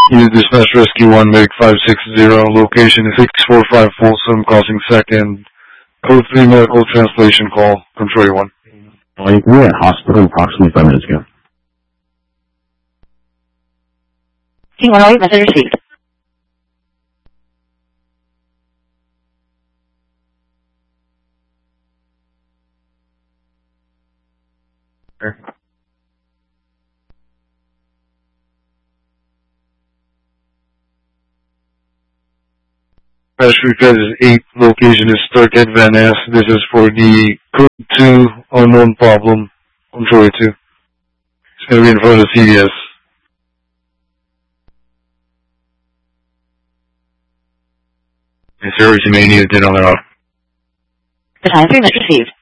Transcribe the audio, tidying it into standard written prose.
Unit Dispatch Rescue 1, Medic 560, location is 645 Folsom, crossing second. Code 3 medical translation call, Control 1. We were at hospital approximately 5 minutes ago. King 108, message received. Dispatch request is 8, location is Turkett Van Ness. This is for the Code 2 unknown problem, Control 2. It's going to be in front of the CVS. The service you may need to on their off. The time 3 minutes received.